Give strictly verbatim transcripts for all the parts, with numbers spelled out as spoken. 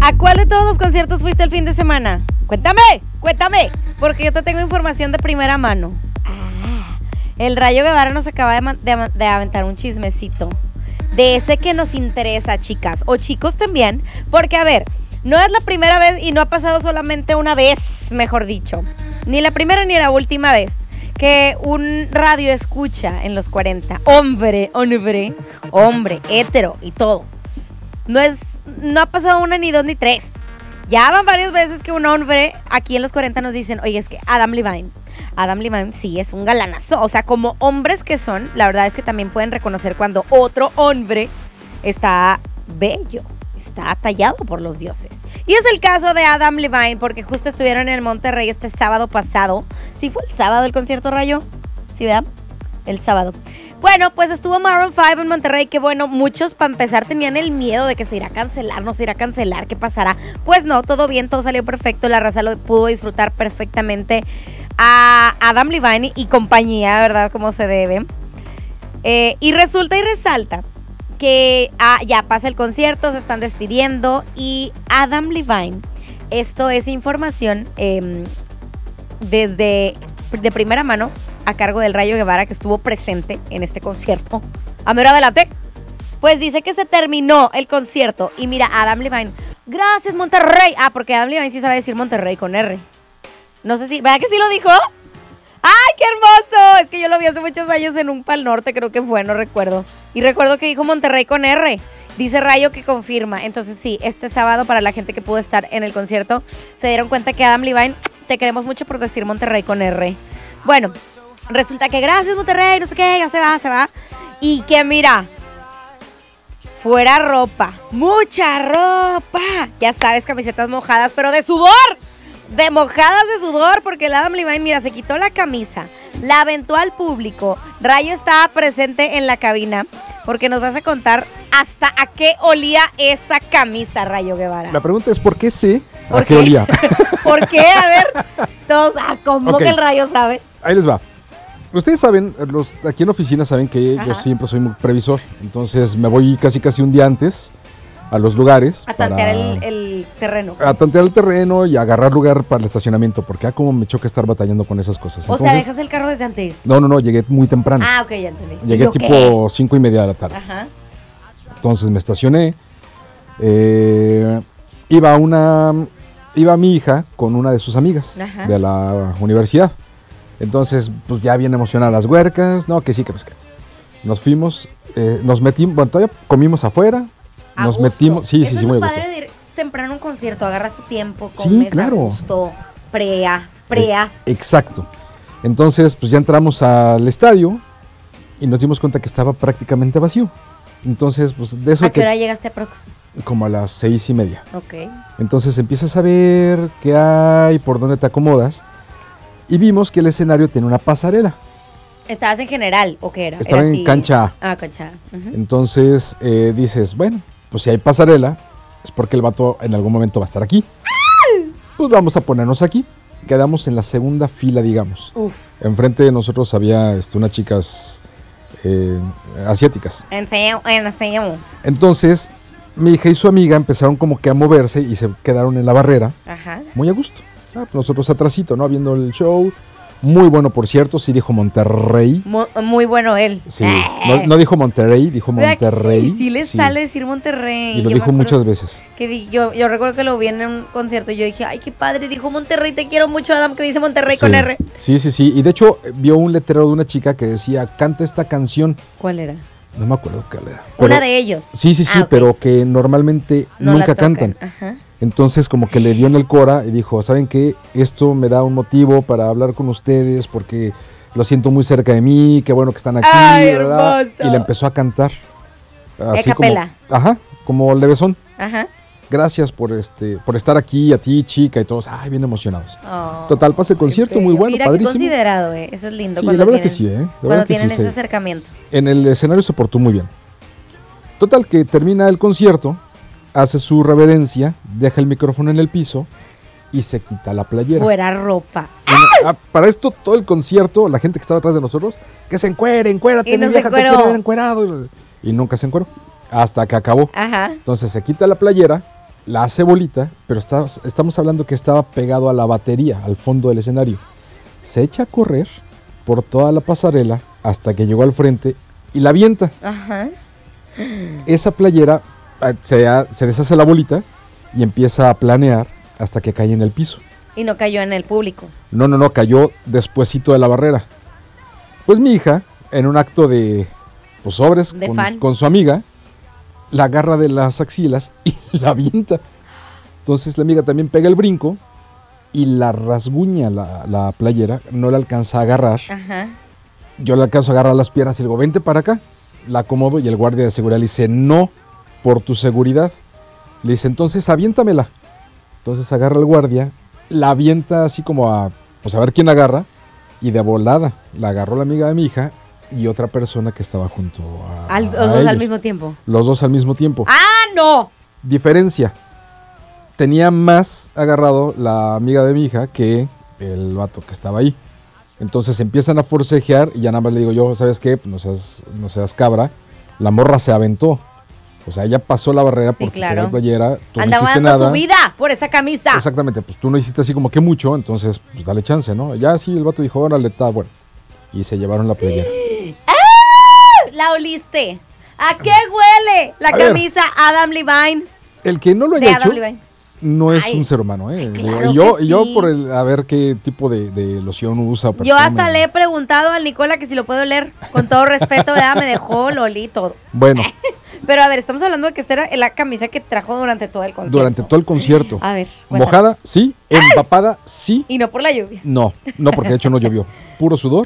¿A cuál de todos los conciertos fuiste el fin de semana? Cuéntame, cuéntame, porque yo te tengo información de primera mano. Ah, el Rayo Guevara nos acaba de, de, de aventar un chismecito. De ese que nos interesa, chicas, o chicos también, porque a ver, no es la primera vez y no ha pasado solamente una vez, mejor dicho, ni la primera ni la última vez que un radio escucha en los cuarenta, hombre, hombre, hombre, hétero y todo. No es, no ha pasado una, ni dos, ni tres. Ya van varias veces que un hombre aquí en los cuarenta nos dicen, oye, es que Adam Levine, Adam Levine sí es un galanazo. O sea, como hombres que son, la verdad es que también pueden reconocer cuando otro hombre está bello, está tallado por los dioses. Y es el caso de Adam Levine, porque justo estuvieron en el Monterrey este sábado pasado. ¿Sí fue el sábado el concierto, Rayo? ¿Sí, verdad? El sábado. Bueno, pues estuvo Maroon cinco en Monterrey, que bueno, muchos para empezar tenían el miedo de que se irá a cancelar, no se irá a cancelar, ¿qué pasará? Pues no, todo bien, todo salió perfecto, la raza lo pudo disfrutar perfectamente a Adam Levine y compañía, ¿verdad? Como se debe. Eh, y resulta y resalta que ah, ya pasa el concierto, se están despidiendo y Adam Levine, esto es información eh, desde de primera mano, a cargo del Rayo Guevara, que estuvo presente en este concierto. A ver, adelante. Pues dice que se terminó el concierto. Y mira, Adam Levine, gracias Monterrey. Ah, porque Adam Levine sí sabe decir Monterrey con R. No sé si, ¿verdad que sí lo dijo? ¡Ay, qué hermoso! Es que yo lo vi hace muchos años en un Pal Norte, creo que fue, no recuerdo. Y recuerdo que dijo Monterrey con R. Dice Rayo que confirma. Entonces sí, este sábado, para la gente que pudo estar en el concierto, se dieron cuenta que Adam Levine, te queremos mucho por decir Monterrey con R. Bueno, resulta que gracias Monterrey, no sé qué, ya se va, se va. Y que mira, fuera ropa, mucha ropa. Ya sabes, camisetas mojadas, pero de sudor. De mojadas de sudor, porque el Adam Levine, mira, se quitó la camisa, la aventó al público. Rayo estaba presente en la cabina, porque nos vas a contar hasta a qué olía esa camisa, Rayo Guevara. La pregunta es, ¿por qué sé ¿Por a qué, qué olía? ¿Por qué? A ver, todos, ah, ¿cómo Okay. que el Rayo sabe? Ahí les va. Ustedes saben, los aquí en oficina saben que Ajá. yo siempre soy muy previsor. Entonces me voy casi casi un día antes a los lugares. A tantear para, el, el terreno. A tantear el terreno y agarrar lugar para el estacionamiento. Porque ah, como me choca estar batallando con esas cosas. O Entonces, sea, dejas el carro desde antes. No, no, no, llegué muy temprano. Ah, ok, ya entendí. Llegué ¿Yo tipo cinco y media de la tarde. Ajá. Entonces me estacioné. Eh, iba una... Iba mi hija con una de sus amigas. Ajá. De la universidad. Entonces, pues ya bien emocionadas las huercas. No, que sí, que pues que. Nos fuimos, eh, nos metimos, bueno, todavía comimos afuera. A nos gusto. metimos, sí, Eso sí, sí, es muy lo a gusto. padre de ir temprano a un concierto, agarras tu tiempo, Sí, comes claro. a gusto, preas, preas. Eh, exacto. Entonces, pues ya entramos al estadio y nos dimos cuenta que estaba prácticamente vacío. Entonces, pues de eso ¿A qué que... hora llegaste a Prox? Como a las seis y media. Ok. Entonces empiezas a ver qué hay, por dónde te acomodas. Y vimos que el escenario tiene una pasarela. ¿Estabas en general o qué era? Estaba ¿Era en así? cancha A. Ah, cancha A. Uh-huh. Entonces eh, dices, bueno, pues si hay pasarela, es porque el vato en algún momento va a estar aquí. Pues vamos a ponernos aquí. Quedamos en la segunda fila, digamos. Uf. Enfrente de nosotros había este, unas chicas eh, asiáticas. Enseñamos, enseñamos. Entonces, mi hija y su amiga empezaron como que a moverse y se quedaron en la barrera. Ajá. Muy a gusto. Ah, pues nosotros atrasito, ¿no? Viendo el show. Muy bueno, por cierto, sí dijo Monterrey. Muy, muy bueno él. Sí, no, no dijo Monterrey, dijo Monterrey. Sí, sí le sí. sale decir Monterrey. Y lo yo dijo muchas veces. Que di, yo, yo recuerdo que lo vi en un concierto y yo dije, ay, qué padre, dijo Monterrey, te quiero mucho, Adam, que dice Monterrey sí. con R. Sí, sí, sí. Y de hecho, vio un letrero de una chica que decía, canta esta canción. ¿Cuál era? No me acuerdo cuál era. Pero, una de ellos. Sí, sí, sí, ah, okay. Pero que normalmente no nunca cantan. Ajá. Entonces como que le dio en el cora y dijo, ¿saben qué? Esto me da un motivo para hablar con ustedes porque lo siento muy cerca de mí, qué bueno que están aquí. Ay, ¿verdad? hermoso. Y le empezó a cantar. Así de capela. Como, ajá, como levesón. Ajá. Gracias por este, por estar aquí, a ti, chica, y todos, ay, bien emocionados. Oh, Total, pase el concierto, muy bueno, mira, padrísimo. Qué considerado, eh. Eso es lindo. Sí, cuando la verdad tienen, que sí, ¿eh? La cuando verdad que tienen sí, ese se, acercamiento. En el escenario se portó muy bien. Total, que termina el concierto, hace su reverencia, deja el micrófono en el piso y se quita la playera. Fuera ropa. Ah, para esto, todo el concierto, la gente que estaba atrás de nosotros, que se encuere, encuérate, y no mi vieja, se te quiere ver encuerado. Y nunca se encueró, hasta que acabó. Ajá. Entonces se quita la playera, la hace bolita, pero está, estamos hablando que estaba pegado a la batería, al fondo del escenario. Se echa a correr por toda la pasarela hasta que llegó al frente y la avienta. Ajá. Esa playera se, se deshace la bolita y empieza a planear hasta que cae en el piso. Y no cayó en el público. No, no, no, cayó despuesito de la barrera. Pues mi hija, en un acto de pues, sobres de con, fan. con su amiga, la agarra de las axilas y la avienta. Entonces la amiga también pega el brinco y la rasguña la, la playera, no la alcanza a agarrar. Ajá. Yo le alcanzo a agarrar las piernas y le digo, vente para acá. La acomodo y el guardia de seguridad le dice, no, por tu seguridad. Le dice, entonces aviéntamela. Entonces agarra el guardia, la avienta así como a, pues a ver quién agarra. Y de volada la agarró la amiga de mi hija y otra persona que estaba junto a, Al, a los dos ellos. al mismo tiempo. Los dos al mismo tiempo. ¡Ah, no! Diferencia. Tenía más agarrado la amiga de mi hija que el vato que estaba ahí. Entonces empiezan a forcejear y ya nada más le digo yo, ¿sabes qué? No seas, no seas cabra. La morra se aventó. O sea, ella pasó la barrera Sí, porque claro. quería la playera. Tú Andaba no hiciste dando nada. su vida por esa camisa. Exactamente, pues tú no hiciste así como que mucho, entonces pues dale chance, ¿no? Ya sí, el vato dijo, órale, está bueno. Y se llevaron la playera. ¡Ah! La oliste. ¿A qué huele la A ver. camisa Adam Levine? El que no lo De haya Adam hecho Levine. no es Ay, un ser humano, ¿eh? claro y yo, que y yo sí. por el, a ver qué tipo de, de loción usa. Yo hasta perfume. le he preguntado al Nicola que si lo puedo oler. Con todo respeto, ¿verdad? Me dejó, lo olí todo. Bueno, Pero a ver, estamos hablando de que esta era la camisa que trajo durante todo el concierto. durante todo el concierto. A ver, cuéntanos. Mojada, sí. Empapada, sí. Y no por la lluvia. No, no, porque de hecho no llovió. Puro sudor.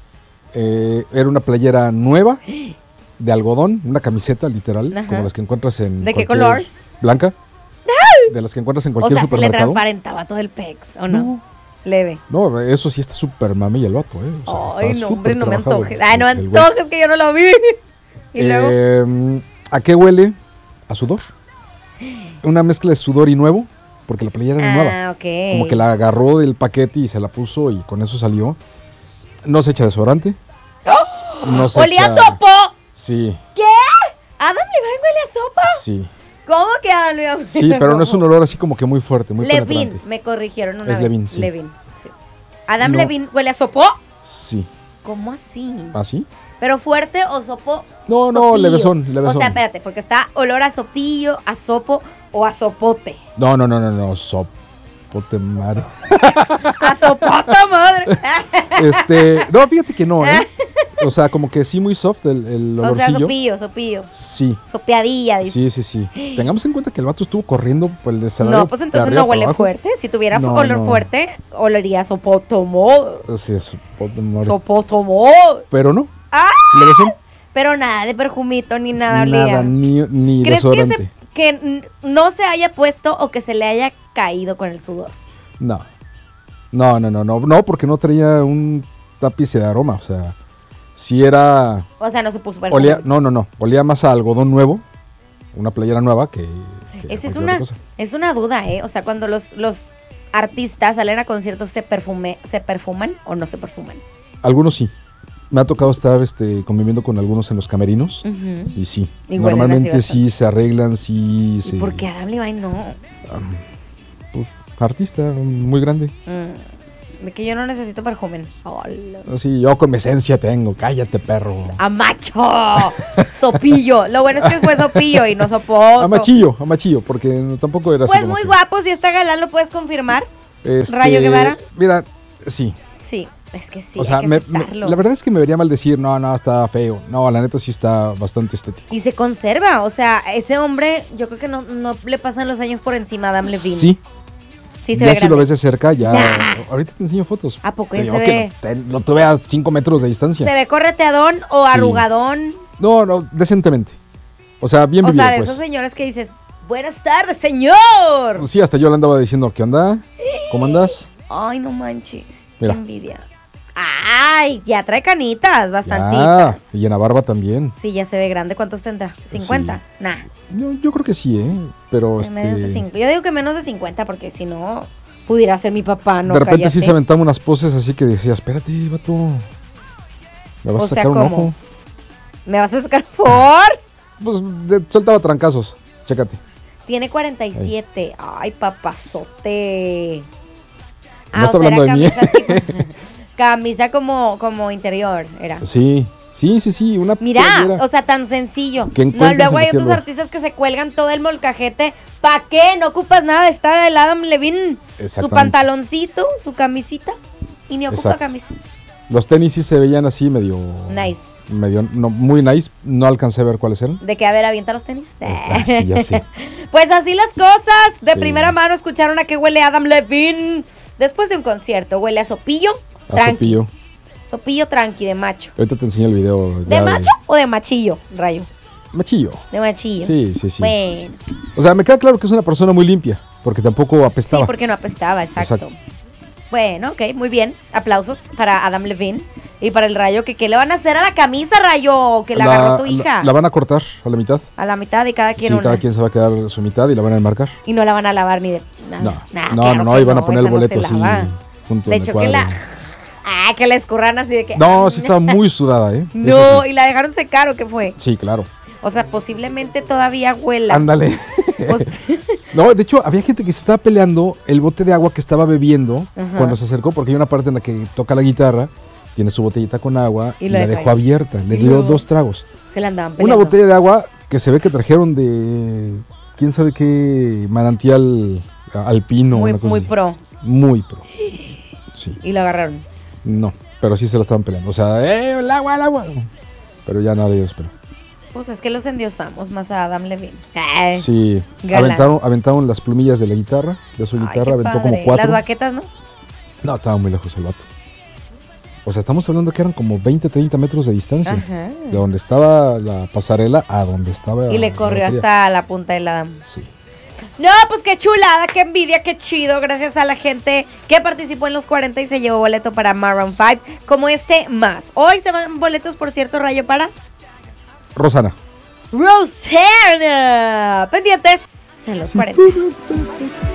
Eh, era una playera nueva, de algodón, una camiseta literal, Ajá. como las que encuentras en. ¿De qué cualquier- colores? Blanca. De las que encuentras en O cualquier sea, se le supermercado. transparentaba todo el pex, ¿o no? No. Leve. No, eso sí está súper mami el vato, ¿eh? O sea, Ay, está no, hombre, súper no me trabajado antojes. el- Ay, no el güey. antojes, que yo no lo vi. Y luego, Eh, ¿A qué huele? A sudor. Una mezcla de sudor y nuevo, porque la playera era nueva. ah, ok. Como que la agarró del paquete y se la puso y con eso salió. No se echa desodorante. No se ¡Olía a echa- sopo! Sí, ¿Qué? ¿Adam Levine huele a sopa? sí. ¿Cómo que Adam Levine Sí, huele a pero no es sopa? un olor así como que muy fuerte, muy Levine, penetrante. me corrigieron una Es vez. Levine, sí. Levine, sí. ¿Adam No. Levine huele a sopo? Sí. ¿Cómo así? ¿Así? ¿Pero fuerte o sopo? No, no, sopillo? levesón, levesón. O sea, espérate, porque está olor a sopillo, a sopo o a sopote. No, no, no, no, no. Sopote madre. ¡A sopote, madre! Este, no, fíjate que no, ¿eh? O sea, como que sí muy soft el, el O sea, olorcillo. sopillo, sopillo. Sí. Sopeadilla, dice. Sí, sí, sí. Tengamos en cuenta que el vato estuvo corriendo por el escenario. No, pues de entonces arriba no para huele abajo. fuerte. Si tuviera No, olor no. fuerte, olería a sopotomo. Sí, es sopote madre. Sopotomo. Pero no. ¡Ah! Levesón. Pero nada de perfumito ni nada Nada, olía. ni, ni ¿Crees que, desodorante. se, que n- no se haya puesto o que se le haya caído con el sudor? No. No, no, no, no. No, porque no traía un tapiz de aroma. O sea, sí era. O sea, no se puso perfume. Olía, no, no, no. Olía más a algodón nuevo. Una playera nueva que. que Esa es cualquier una, otra cosa. es una duda, ¿eh? O sea, cuando los, los artistas salen a conciertos, ¿se, perfume, ¿se perfuman o no se perfuman? Algunos sí. Me ha tocado estar este, conviviendo con algunos en los camerinos. Ujú. Y sí. Y huelen Normalmente así sí se arreglan, sí. ¿Y se, por qué Adam Levine no? pues, artista muy grande. Mm, de que yo no necesito perfume. Hola. Así, yo con mi esencia tengo. Cállate, perro. ¡A macho! Sopillo. Lo bueno es que fue sopillo y no sopoto. Amachillo, amachillo, porque tampoco era así. Pues como muy que, guapo, si está galán, ¿lo puedes confirmar? este, Rayo Guevara. Mira, sí. Sí, es que sí, o sea, hay que me- me- aceptarlo. la verdad es que me vería mal decir, no, no, está feo. No, la neta sí está bastante estético. Y se conserva, o sea, ese hombre, yo creo que no, no le pasan los años por encima a Adam Levine. Sí, Sí se ya ve si grande. lo ves de cerca, ya. Nah. Ahorita te enseño fotos. ¿A poco Te ya digo se que ve? Lo, te- lo tuve a cinco metros de distancia. ¿Se ve correteadón o Sí. arrugadón? No, no, decentemente. O sea, bien O vivido, sea, de pues. esos señores que dices, buenas tardes, señor. Sí, hasta yo le andaba diciendo, ¿qué onda? ¿Cómo andas? Ay, no manches, Mira. qué envidia. Ay, ya trae canitas, Ya, bastantitas. y en la barba también. Sí, ya se ve grande. ¿Cuántos tendrá? ¿cincuenta? Nah, Yo, yo creo que sí, ¿eh? Pero este, menos de cinco. Yo digo que menos de cincuenta porque si no, pudiera ser mi papá, no de repente cállate. sí se aventaba unas poses así que decía, espérate, vato. ¿Me vas O a sea, sacar un ¿cómo? ojo? ¿Me vas a sacar por? Pues de- soltaba trancazos, chécate. Tiene cuarenta y siete. Ay, papazote. No está hablando de mí. Camisa, tipo, camisa como, como interior, era. Sí, sí, sí, sí. Una Mira, playera. o sea, tan sencillo. Que No, luego hay en otros artistas que se cuelgan todo el molcajete. ¿Pa' qué? No ocupas nada de estar el Adam Levine. Su pantaloncito, su camisita. Y ni ocupa Exacto. camisa. Los tenis sí se veían así medio... Nice. Medio, no, muy nice. No alcancé a ver cuáles eran. ¿De qué? A ver, avienta los tenis. Ah, sí, ya sé. Pues así las cosas. De Sí. primera mano escucharon a qué huele Adam Levine. Después de un concierto, huele a sopillo. A Tranqui. sopillo. Sopillo tranqui, de macho. Ahorita te enseño el video. ¿De macho o de machillo, Rayo? Machillo. De machillo. Sí, sí, sí. Bueno. O sea, me queda claro que es una persona muy limpia, porque tampoco apestaba. Sí, porque no apestaba, exacto. Exacto. Bueno, ok, muy bien. Aplausos para Adam Levine y para el Rayo. Que ¿Qué le van a hacer a la camisa, Rayo? Que la, agarró tu hija. La, la van a cortar a la mitad. A la mitad y cada quien Sí, una. cada quien se va a quedar su mitad y la van a enmarcar. Y no la van a lavar ni de nada. No, Nah, no, claro no, no, que y van a poner el esa no se boleto así lava. junto De en el hecho, que cuadro. la... Ah, que la escurran así de que... No, ah, sí estaba muy sudada, ¿eh? No, Eso sí. y la dejaron secar, ¿o qué fue? Sí, claro. O sea, posiblemente todavía huela. Ándale. O sea, No, de hecho, había gente que se estaba peleando el bote de agua que estaba bebiendo Ajá. cuando se acercó, porque hay una parte en la que toca la guitarra, tiene su botellita con agua y, Y la la dejó dejó ahí. abierta. Le Y dio luego dos tragos. se la andaban Una peleando. botella de agua que se ve que trajeron de quién sabe qué manantial alpino. Muy, una cosa muy así. pro. Muy pro. Sí. Y lo agarraron. No, pero sí se la estaban peleando. O sea, ¡eh, el agua, el agua! Pero ya nadie los esperó. Pues es que los endiosamos más a Adam Levine. Ay, Sí, galán. aventaron, aventaron las plumillas de la guitarra, de su ay, guitarra, qué aventó padre. como cuatro. Las baquetas, ¿no? No, estaba muy lejos el vato. O sea, estamos hablando que eran como veinte, treinta metros de distancia. Ajá. De donde estaba la pasarela a donde estaba. Y le la corrió batería. hasta la punta del Adam. Sí. No, pues qué chulada, qué envidia, qué chido. Gracias a la gente que participó en los cuarenta y se llevó boleto para Maroon cinco. Como este más. Hoy se van boletos, por cierto, Rayo, para Rosana. Rosanna. Pendientes en los Si cuarenta. tú no estás aquí.